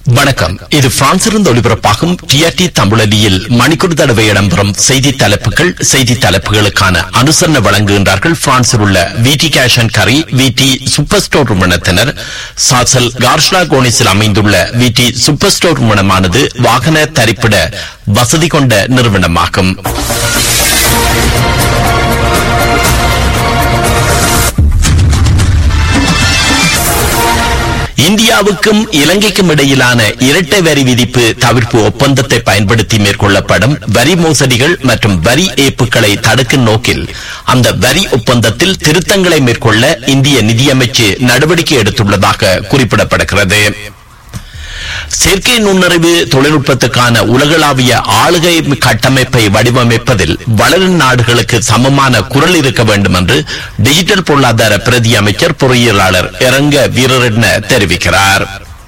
வணக்கம். இது பிரான்சிலிருந்து ஒலிபரப்பாகும் டிஆர்டி தமிழொலியில் மணிக்கூர் தடவை இடம்பெறும் செய்தி தலைப்புகளுக்கான அனுசரணை வழங்குகின்றார்கள். பிரான்சில் உள்ள விடி கேஷ் அண்ட் கரி, விடி சூப்பர் ஸ்டோர் நிறுவனத்தினர். சாசல் கார்ஷ்லா கோனிஸில் அமைந்துள்ள விடி சூப்பர் ஸ்டோர் நிறுவனமானது வாகன தரிப்பிட வசதி கொண்ட நிறுவனமாகும். இந்தியாவுக்கும் இலங்கைக்கும் இடையிலான இரட்டை வரி விதிப்பு தவிர்ப்பு ஒப்பந்தத்தை பயன்படுத்தி மேற்கொள்ளப்படும் வரி மோசடிகள் மற்றும் வரி ஏய்ப்புகளை தடுக்கும் நோக்கில் அந்த வரி ஒப்பந்தத்தில் திருத்தங்களை மேற்கொள்ள இந்திய நிதியமைச்சு நடவடிக்கை எடுத்துள்ளதாக குறிப்பிடப்படுகிறது. செயற்கை நுண்ணறிவு தொழில்நுட்பத்துக்கான உலகளாவிய ஆளுகை கட்டமைப்பை வடிவமைப்பதில் வளரும் நாடுகளுக்கு சமமான குரல் இருக்க வேண்டும் என்று டிஜிட்டல் பொருளாதார பிரதி அமைச்சர் பொறியியலாளர் இரங்க வீரரட்ன தெரிவிக்கிறார்.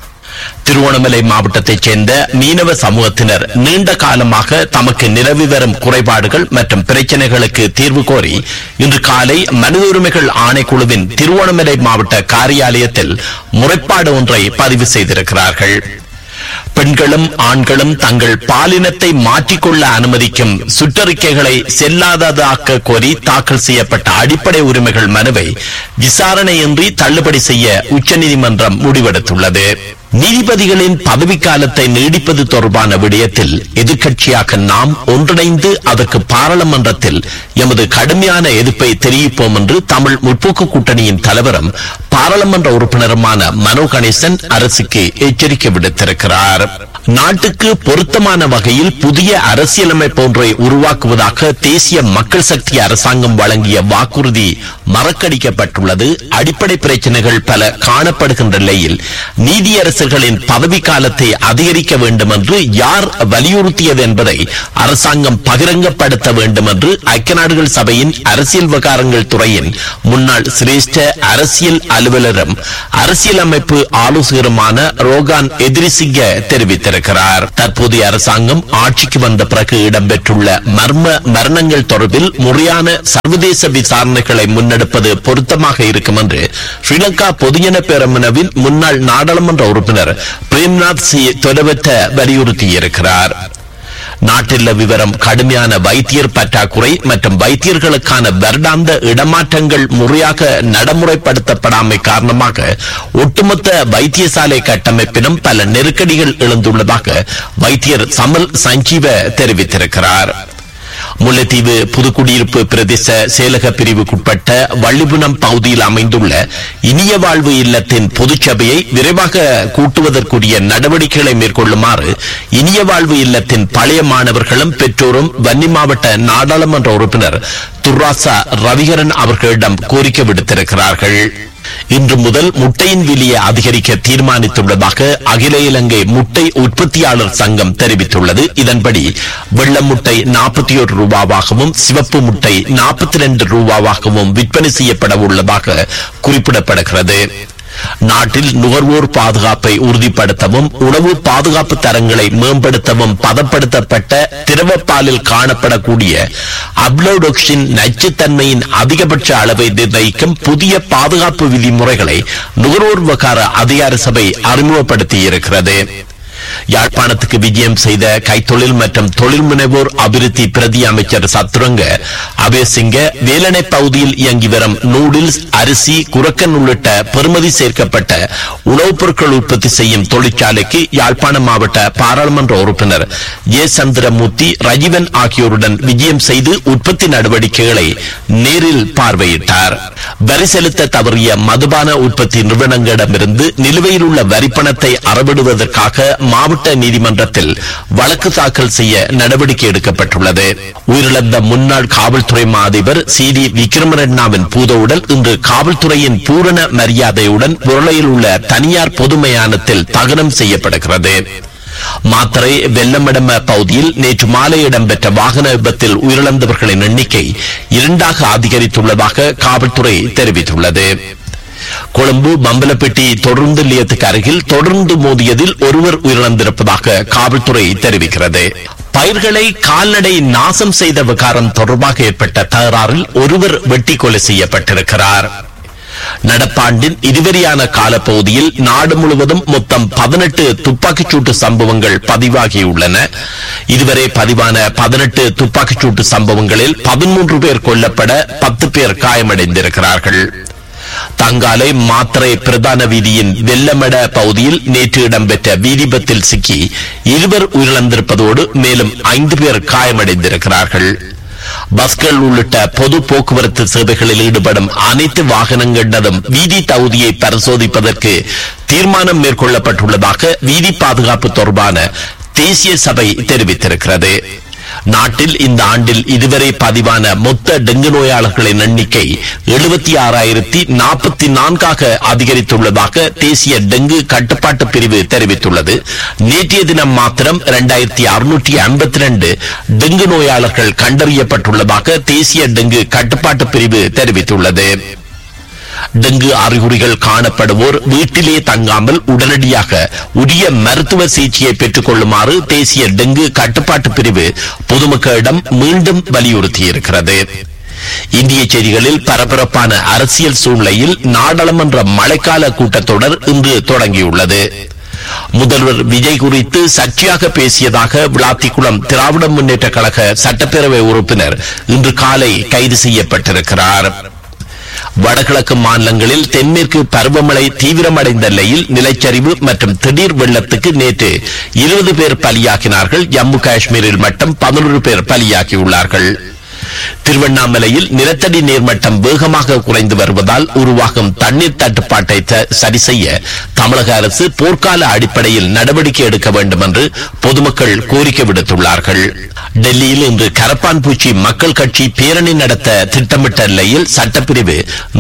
திருவோணமலை மாவட்டத்தைச் சேர்ந்த மீனவ சமூகத்தினர் நீண்ட காலமாக தமக்கு நிலவி வரும் குறைபாடுகள் மற்றும் பிரச்சனைகளுக்கு தீர்வு கோரி இன்று காலை மனித உரிமைகள் ஆணைக்குழுவின் திருவோணமலை மாவட்ட காரியாலயத்தில் முறைப்பாடு ஒன்றை பதிவு செய்திருக்கிறார்கள். பெண்களும் ஆண்களும் தங்கள் பாலினத்தை மாற்றிக்கொள்ள அனுமதிக்கும் சுற்றறிக்கைகளை செல்லாததாக்க கோரி தாக்கல் செய்யப்பட்ட அடிப்படை உரிமைகள் மனுவை விசாரணையின்றி தள்ளுபடி செய்ய உச்சநீதிமன்றம் முடிவெடுத்துள்ளது. நீதிபதிகளின் பதவிக்காலத்தை நீடிப்பது தொடர்பான விடயத்தில் எதிர்க்கட்சியாக நாம் ஒன்றிணைந்து அதற்கு பாராளுமன்றத்தில் எமது கடுமையான எதிர்ப்பை தெரிவிப்போம் என்று தமிழ் முற்போக்கு கூட்டணியின் தலைவரும் பாராளுமன்ற உறுப்பினருமான மனோ கணேசன் அரசுக்கு எச்சரிக்கை விடுத்திருக்கிறார். நாட்டுக்கு பொருத்தமான வகையில் புதிய அரசியலமைப்பு ஒன்றை உருவாக்குவதாக தேசிய மக்கள் சக்தி அரசாங்கம் வழங்கிய வாக்குறுதி மறக்கடிக்கப்பட்டுள்ளது. அடிப்படை பிரச்சனைகள் பல காணப்படுகின்ற நிலையில் நீதியரசர்களின் பதவிக்காலத்தை அதிகரிக்க வேண்டும் என்று யார் வலியுறுத்தியது என்பதை அரசாங்கம் பகிரங்கப்படுத்த வேண்டும் என்று ஐக்கிய நாடுகள் சபையின் அரசியல் விவகாரங்கள் துறையின் முன்னாள் சிரேஷ்ட அரசியல் அலுவலரும் அரசியலமைப்பு ஆலோசகருமான ரோகான் எதிரிசிங்க தெரிவித்திருக்கிறார். தற்போதைய அரசாங்கம் ஆட்சிக்கு வந்த பிறகு இடம்பெற்றுள்ள மரணங்கள் தொடர்பில் முறையான சர்வதேச விசாரணைகளை முன்னெடுப்பது பொருத்தமாக இருக்கும் என்று ஸ்ரீலங்கா பொதுஜன பேரமுனவின் முன்னாள் நாடாளுமன்ற உறுப்பினர் பிரேம்நாத் சி தொலைவற்ற வலியுறுத்தியிருக்கிறார். நாட்டில் விவரம் கடுமையான வைத்தியர் பற்றாக்குறை மற்றும் வைத்தியர்களுக்கான வருடாந்த இடமாற்றங்கள் முறையாக நடைமுறைப்படுத்தப்படாமை காரணமாக ஒட்டுமொத்த வைத்தியசாலை கட்டமைப்பிலும் பல நெருக்கடிகள் எழுந்துள்ளதாக வைத்தியர் சமல் சஞ்சீவ தெரிவித்திருக்கிறார். முல்லைத்தீவு புதுக்குடியிருப்பு பிரதேச செயலக பிரிவுக்குட்பட்ட வள்ளிபுனம் பகுதியில் அமைந்துள்ள இனிய வாழ்வு இல்லத்தின் பொதுச்சபையை விரைவாக கூட்டுவதற்குரிய நடவடிக்கைகளை மேற்கொள்ளுமாறு இனிய வாழ்வு இல்லத்தின் பழைய மாணவர்களும் பெற்றோரும் வன்னி மாவட்ட நாடாளுமன்ற உறுப்பினர் துர்ராசா ரவிகரன் அவர்களிடம் கோரிக்கை விடுத்திருக்கிறார்கள். இன்று முதல் முட்டையின் விலையை அதிகரிக்க தீர்மானித்துள்ளதாக அகில இலங்கை முட்டை உற்பத்தியாளர் சங்கம் தெரிவித்துள்ளது. இதன்படி வெள்ள முட்டை 41 ரூபாவாகவும் சிவப்பு முட்டை 42 ரூபாவாகவும் விற்பனை செய்யப்பட உள்ளதாக குறிப்பிடப்படுகிறது. நாட்டில் நுகர்வோர் பாதுகாப்பை உறுதிப்படுத்தவும் உணவு பாதுகாப்பு தரங்களை மேம்படுத்தவும் பதப்படுத்தப்பட்ட திரவப்பாலில் காணப்படக்கூடிய அப்ளோடோக்சின் நச்சுத்தன்மையின் அதிகபட்ச அளவை நிர்ணயிக்கும் புதிய பாதுகாப்பு விதிமுறைகளை நுகர்வோர் விவகார அதிகார சபை அறிமுகப்படுத்தியிருக்கிறது. யாழ்ப்பாணத்துக்கு விஜயம் செய்த கைத்தொழில் மற்றும் தொழில் முனைவோர் அபிவிருத்தி பிரதி அமைச்சர் சத்துரங்க அபேசிங்க வேலனை பகுதியில் இயங்கி வரும் நூடில்ஸ், அரிசி, குரக்கன் உள்ளிட்ட பெறுமதி சேர்க்கப்பட்ட உணவுப் பொருட்கள் உற்பத்தி செய்யும் தொழிற்சாலைக்கு யாழ்ப்பாணம் மாவட்ட பாராளுமன்ற உறுப்பினர் ஏ சந்திரமூர்த்தி, ரஜீவன் ஆகியோருடன் விஜயம் செய்து உற்பத்தி நடவடிக்கைகளை நேரில் பார்வையிட்டார். வரி செலுத்த தவறிய மதுபான உற்பத்தி நிறுவனங்களிடமிருந்து நிலுவையில் உள்ள வரிப்பணத்தை அறவிடுவதற்காக மாவட்ட நீதிமன்றத்தில் வழக்கு தாக்கல் செய்ய நடவடிக்கை எடுக்கப்பட்டுள்ளது. உயிரிழந்த முன்னாள் காவல்துறை அதிபர் சி.டி. விக்ரமரட்னாவின் பூதவுடல் இன்று காவல்துறையின் பூரண மரியாதையுடன் புரளையில் உள்ள தனியார் பொது மயானத்தில் தகனம் செய்யப்படுகிறது. மாத்தறை வெள்ளமடம பகுதியில் நேற்று மாலை இடம்பெற்ற வாகன விபத்தில் உயிரிழந்தவர்களின் எண்ணிக்கை 2ஆக அதிகரித்துள்ளதாக காவல்துறை தெரிவித்துள்ளது. கொழும்பு பம்பலப்பட்டி தொடர்ந்து நிலையத்துக்கு அருகில் தொடர்ந்து மோதியதில் ஒருவர் உயிரிழந்திருப்பதாக காவல்துறை தெரிவிக்கிறது. பயிர்களை கால்நடை நாசம் செய்த விகாரம் தொடர்பாக ஏற்பட்ட தகராறில் ஒருவர் வெட்டி கொலை செய்யப்பட்டிருக்கிறார். நடப்பாண்டின் இதுவரையான காலப்பகுதியில் நாடு முழுவதும் மொத்தம் 18 துப்பாக்கிச்சூட்டு சம்பவங்கள் பதிவாகியுள்ளன. இதுவரை பதிவான 18 துப்பாக்கிச்சூட்டு சம்பவங்களில் 13 பேர் கொல்லப்பட 10 பேர் காயமடைந்திருக்கிறார்கள். தங்காலை மாத்தறை பிரதான வீதியின் வெள்ளமட பகுதியில் நேற்று இடம்பெற்ற வீதிபத்தில் சிக்கி 2 உயிரிழந்திருப்பதோடு மேலும் 5 பேர் காயமடைந்திருக்கிறார்கள். பஸ்கள் உள்ளிட்ட பொது போக்குவரத்து சேவைகளில் ஈடுபடும் அனைத்து வாகனங்களினதும் வீதி தகுதியை பரிசோதிப்பதற்கு தீர்மானம் மேற்கொள்ளப்பட்டுள்ளதாக வீதி பாதுகாப்பு தொடர்பான தேசிய சபை தெரிவித்திருக்கிறது. நாட்டில் இந்த ஆண்டில் இதுவரை பதிவான மொத்த டெங்கு நோயாளர்களின் எண்ணிக்கை 76,044 அதிகரித்துள்ளதாக தேசிய டெங்கு கட்டுப்பாட்டு பிரிவு தெரிவித்துள்ளது. நேற்றைய தினம் மாத்திரம் 2652 டெங்கு நோயாளர்கள் கண்டறியப்பட்டுள்ளதாக தேசிய டெங்கு கட்டுப்பாட்டு பிரிவு தெரிவித்துள்ளது. டெங்கு அறிகுறிகள் காணப்படுவோர் வீட்டிலே தங்காமல் உடனடியாக உரிய மருத்துவ சிகிச்சையை பெற்றுக் கொள்ளுமாறு தேசிய டெங்கு கட்டுப்பாட்டு பிரிவு பொதுமக்களிடம் மீண்டும் வலியுறுத்தியிருக்கிறது. இந்திய செய்திகளில் பரபரப்பான அரசியல் சூழ்நிலையில் நாடாளுமன்ற மழைக்கால கூட்டத்தொடர் இன்று தொடங்கியுள்ளது. முதல்வர் விஜய் குறித்து சர்ச்சையாக பேசியதாக விளாத்திக்குளம் திராவிட முன்னேற்ற கழக சட்டப்பேரவை உறுப்பினர் இன்று காலை கைது செய்யப்பட்டிருக்கிறார். வடகிழக்கு மாநிலங்களில் தென்மேற்கு பருவமழை தீவிரமடைந்த நிலையில் நிலச்சரிவு மற்றும் திடீர் வெள்ளத்துக்கு நேற்று 20 பேர் பலியாகினார்கள். ஜம்மு காஷ்மீரில் மட்டும் 11 பேர் பலியாகியுள்ளார்கள். திருவண்ணாமலையில் நிலத்தடி நீர்மட்டம் வேகமாக குறைந்து வருவதால் உருவாகும் தண்ணீர் தட்டுப்பாட்டை சரி செய்ய தமிழக அரசு போர்க்கால அடிப்படையில் நடவடிக்கை எடுக்க வேண்டும் என்று பொதுமக்கள் கோரிக்கை விடுத்துள்ளார்கள். டெல்லியில் இன்று கரப்பான்பூச்சி மக்கள் கட்சி பேரணி நடத்த திட்டமிட்ட நிலையில் சட்டப்பிரிவு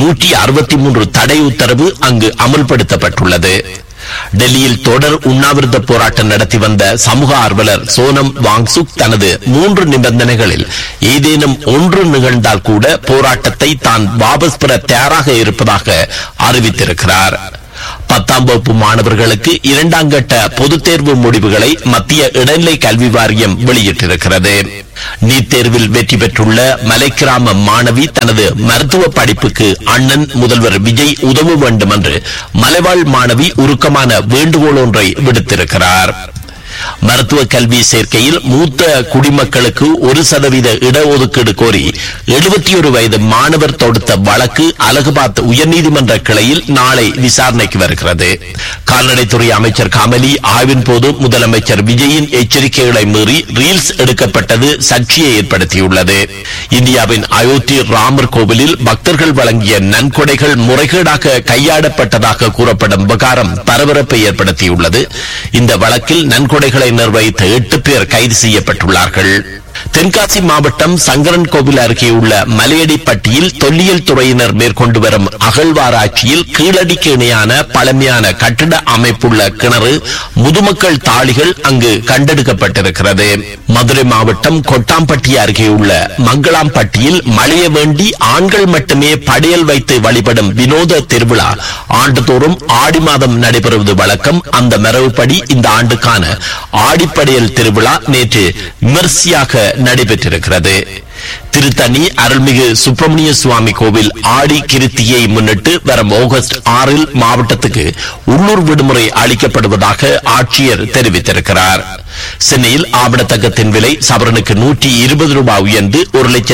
163 தடை உத்தரவு அங்கு அமல்படுத்தப்பட்டுள்ளது. டெல்லியில் தொடர் உண்ணாவிரத போராட்டம் நடத்தி வந்த சமூக ஆர்வலர் சோனம் வாங்சுக் தனது 3 நிபந்தனைகளில் ஏதேனும் ஒன்று நிகழ்ந்தால் கூட போராட்டத்தை தான் வாபஸ் பெற தயாராக இருப்பதாக அறிவித்திருக்கிறார். 10ஆம் வகுப்பு மாணவர்களுக்கு 2ஆம் கட்ட பொதுத் தேர்வு முடிவுகளை மத்திய இடைநிலை கல்வி வாரியம் வெளியிட்டிருக்கிறது. நீட் தேர்வில் வெற்றி பெற்றுள்ள மலைக்கிராம மாணவி தனது மருத்துவ படிப்புக்கு அண்ணன் முதல்வர் விஜய் உதவ வேண்டும் என்று மலைவாழ் மாணவி உருக்கமான வேண்டுகோள் ஒன்றை விடுத்திருக்கிறார். மருத்துவ கல்வி சேர்க்கையில் மூத்த குடிமக்களுக்கு 1% இடஒதுக்கீடு கோரி 71 வயது மாணவர் தொடுத்த வழக்கு அலகாபாத் உயர்நீதிமன்ற கிளையில் நாளை விசாரணைக்கு வருகிறது. கால்நடைத்துறை அமைச்சர் கமலி ஆய்வின் போது முதலமைச்சர் விஜயின் எச்சரிக்கைகளை மீறி ரீல்ஸ் எடுக்கப்பட்டது சர்ச்சையை ஏற்படுத்தியுள்ளது. இந்தியாவின் அயோத்தி ராமர் கோவிலில் பக்தர்கள் வழங்கிய நன்கொடைகள் முறைகேடாக கையாடப்பட்டதாக கூறப்படும் விவகாரம் பரபரப்பை ஏற்படுத்தியுள்ளது. இந்த வழக்கில் நன்கொடைகளை நிர்வகித்த 8 பேர் கைது செய்யப்பட்டுள்ளார்கள். தென்காசி மாவட்டம் சங்கரன் கோவில் அருகே உள்ள மலையடிப்பட்டியில் தொல்லியல் துறையினர் மேற்கொண்டு வரும் அகழ்வாராய்ச்சியில் கீழடிக்கு இணையான பழமையான கட்டிட அமைப்புள்ள கிணறு முதுமக்கள் தாளிகள் அங்கு கண்டெடுக்கப்பட்டிருக்கிறது. மதுரை மாவட்டம் கொட்டாம்பட்டி அருகே உள்ள மங்களாம்பட்டியில் மழைய வேண்டி ஆண்கள் மட்டுமே படையல் வைத்து வழிபடும் வினோத திருவிழா ஆண்டுதோறும் ஆடி மாதம் நடைபெறுவது வழக்கம். அந்த மரபுப்படி இந்த ஆண்டுக்கான ஆடிப்படையல் திருவிழா நேற்று விமர்சையாக நடைபெற்றிருக்கிறது. திருத்தணி அருள்மிகு சுப்பிரமணிய சுவாமி கோவில் ஆடி கிருத்தியை முன்னிட்டு வரும் ஆகஸ்ட் 6 மாவட்டத்துக்கு உள்ளூர் விடுமுறை அளிக்கப்படுவதாக ஆட்சியர் தெரிவித்திருக்கிறார். சென்னையில் ஆவணத்தங்கத்தின் விலை சவரனுக்கு 120 ரூபாய் உயர்ந்து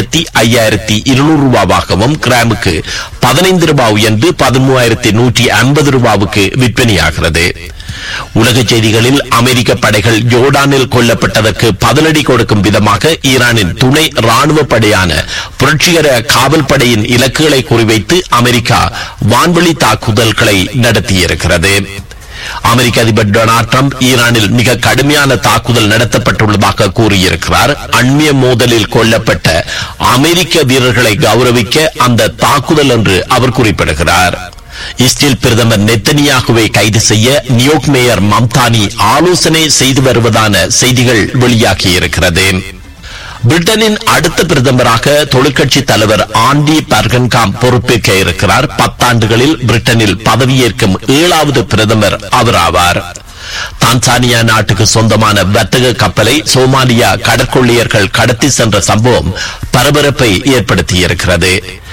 1,05,200 ரூபாவாகவும் கிராமுக்கு 15 ரூபாய் உயர்ந்து 13,150 ரூபாவுக்கு விற்பனையாகிறது. உலக செய்திகளில் அமெரிக்க படைகள் ஜோர்டானில் கொல்லப்பட்டதற்கு பதிலடி கொடுக்கும் விதமாக ஈரானின் துணை ராணுவ படையான புரட்சிகர காவல் படையின் இலக்குகளை குறிவைத்து அமெரிக்கா வான்வெளி தாக்குதல்களை நடத்தியிருக்கிறது. அமெரிக்க அதிபர் டொனால்ட் ட்ரம்ப் ஈரானில் மிக கடுமையான தாக்குதல் நடத்தப்பட்டுள்ளதாக கூறியிருக்கிறார். அண்மைய மோதலில் கொல்லப்பட்ட அமெரிக்க வீரர்களை கௌரவிக்க அந்த தாக்குதல் என்று அவர் குறிப்பிடுகிறார். இஸ்ரேல் பிரதமர் நெத்தனியாகுவை கைது செய்ய நியூயார்க் மேயர் மம்தானி ஆலோசனை செய்து வருவதான செய்திகள் வெளியாகியிருக்கிறது. பிரிட்டனின் அடுத்த பிரதமராக தொழிற்கட்சி தலைவர் ஆண்டி பர்கன்காம் பொறுப்பேற்க இருக்கிறார். 10 ஆண்டுகளில் பிரிட்டனில் பதவியேற்கும் 7வது பிரதமர் அவராவார். தான்சானியா நாட்டுக்கு சொந்தமான வர்த்தக கப்பலை சோமாலியா கடற்கொள்ளையர்கள் கடத்தி சென்ற சம்பவம் பரபரப்பை ஏற்படுத்தியிருக்கிறது.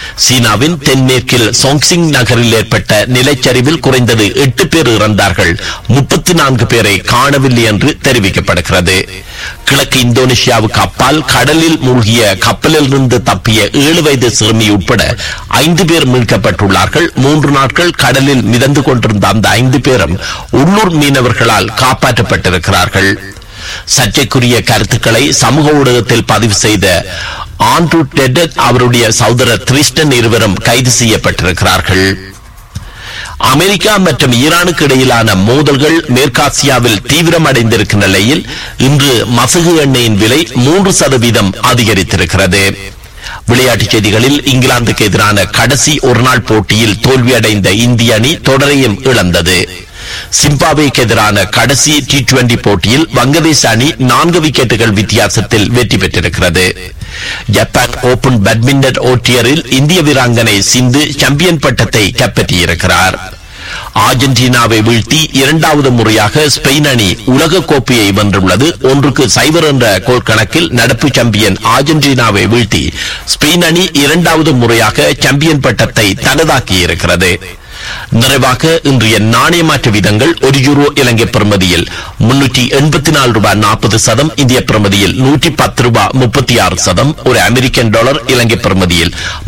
சீனாவின் தென்மேற்கில் சோங்சிங் நகரில் ஏற்பட்ட நிலச்சரிவில் குறைந்தது 8 பேர் இறந்தார்கள், 34 பேரை காணவில்லை என்று தெரிவிக்கப்படுகிறது. கிழக்கு இந்தோனேஷியாவுக்கு அப்பால் கடலில் மூழ்கிய கப்பலில் இருந்து தப்பிய 7 வயது சிறுமி உட்பட 5 பேர் மீட்கப்பட்டுள்ளார்கள். 3 நாட்கள் கடலில் மிதந்து கொண்டிருந்த அந்த 5 பேரும் உள்ளூர் மீனவர்களால் காப்பாற்றப்பட்டிருக்கிறார்கள். சர்ச்சைக்குரிய கருத்துக்களை சமூக ஊடகத்தில் பதிவு செய்த ஆண்ட்ரூ டெட் அவருடைய சகோதரர் திரிஸ்டன் இருவரும் கைது செய்யப்பட்டிருக்கிறார்கள். அமெரிக்கா மற்றும் ஈரானுக்கு இடையிலான மோதல்கள் மேற்காசியாவில் தீவிரமடைந்திருக்கும் நிலையில் இன்று மசகு எண்ணெயின் விலை 3% அதிகரித்திருக்கிறது. விளையாட்டுச் செய்திகளில் இங்கிலாந்துக்கு எதிரான கடைசி ஒருநாள் போட்டியில் தோல்வியடைந்த இந்திய அணி தொடரையும் இழந்தது. சிம்பாப்வேக்கு எதிரான கடைசி T20 போட்டியில் வங்கதேச அணி 4 விக்கெட்டுகள் வித்தியாசத்தில் வெற்றி பெற்றிருக்கிறது. ஜப்பான் ஓபன் பேட்மிண்டன் ஒற்றையரில் இந்திய வீராங்கனை சிந்து சாம்பியன் பட்டத்தை கைப்பற்றியிருக்கிறார். அர்ஜென்டினாவை வீழ்த்தி 2வது முறையாக ஸ்பெயின் அணி உலக கோப்பையை வென்றுள்ளது. 1-0 என்ற கோல் கணக்கில் நடப்பு சாம்பியன் அர்ஜென்டினாவை வீழ்த்தி ஸ்பெயின் அணி 2வது முறையாக சாம்பியன் பட்டத்தை தனதாக்கியிருக்கிறது. நிறைவாக இன்றைய நாணய மாற்று வீதங்கள்: 1 யூரோ இலங்கை பிரமதியில் 384 ரூபாய் 40 சதம், இந்திய பிரமதியில் 110 ரூபாய் 36 சதம். ஒரு அமெரிக்கன் டாலர் இலங்கை பிரமதியில்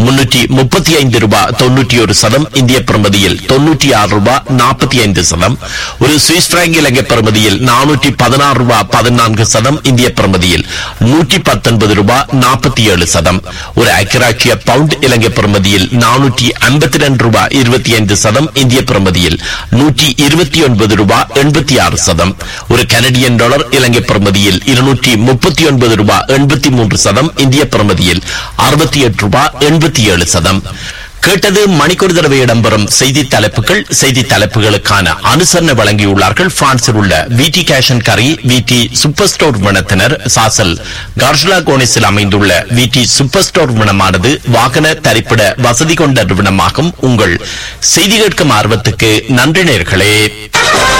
335 ரூபாய் 91 சதம், இந்திய பிரமதியில் 96 ரூபாய் 45 சதம். ஒரு சுவிஸ் பிராங்க் இலங்கை பிரமதியில் 416 ரூபாய் 14 சதம், இந்திய பிரமதியில் 119 ரூபாய் 47 சதம். ஒரு ஐக்கியராட்சிய பவுண்ட் இலங்கை பிரமதியில் 452 ரூபாய் 25 சதம், இந்திய பிரமதியில் 129 ரூபாய் 86 சதம். ஒரு கனடியன் டாலர் இலங்கை பிரமதியில் 239 ரூபாய் 83 சதம், இந்திய பிரமதியில் 68 ரூபாய் 87 சதம். கேட்டது மணிக்கொரு தடவை இடம்பெறும் செய்தி தலைப்புகள். செய்தி தலைப்புகளுக்கான அனுசரணை வழங்கியுள்ளார்கள் பிரான்சில் உள்ள விடி கேஷ் அண்ட் கரி விடி சூப்பர் ஸ்டோர் நிறுவனத்தினர். சாசல் கார்ஷலா கோனிஸில் அமைந்துள்ள விடி சூப்பர் ஸ்டோர் நிறுவனமானது வாகன தரிப்பிட வசதி கொண்ட நிறுவனமாகும். உங்கள் செய்தி கேட்கும் ஆர்வத்துக்கு நன்றி நேயர்களே.